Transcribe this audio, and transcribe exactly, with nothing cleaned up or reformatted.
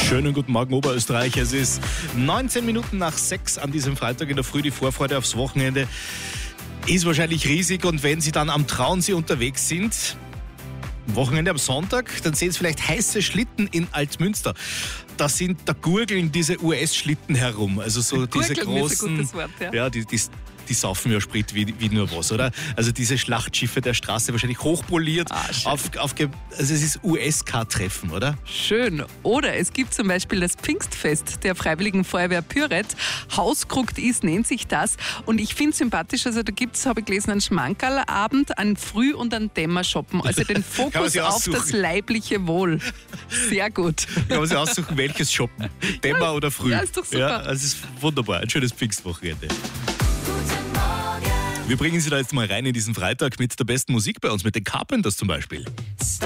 Schönen guten Morgen, Oberösterreich. Es ist neunzehn Minuten nach sechs an diesem Freitag in der Früh. Die Vorfreude aufs Wochenende ist wahrscheinlich riesig. Und wenn Sie dann am Traunsee unterwegs sind, am Wochenende am Sonntag, dann sehen Sie vielleicht heiße Schlitten in Altmünster. Da sind, da gurgeln diese U S-Schlitten herum. Also so diese großen, ist ein gutes Wort, ja. ja, die, die Die saufen ja Sprit wie, wie nur was, oder? Also diese Schlachtschiffe der Straße, wahrscheinlich hochpoliert. Ah, auf, auf, also es ist U S K-Treffen, oder? Schön. Oder es gibt zum Beispiel das Pfingstfest der Freiwilligen Feuerwehr Pyret. Hausgruckt ist, nennt sich das. Und ich finde es sympathisch, also da gibt es, habe ich gelesen, einen Schmankerlabend, einen Früh- und einen Dämmershoppen. Also den Fokus auf das leibliche Wohl. Sehr gut. Kann man sich aussuchen, welches Shoppen? Dämmer ja, oder Früh? Ja, ist doch super. Ja, also es ist wunderbar. Ein schönes Pfingstwochenende. Wir bringen Sie da jetzt mal rein in diesen Freitag mit der besten Musik bei uns, mit den Carpenters zum Beispiel.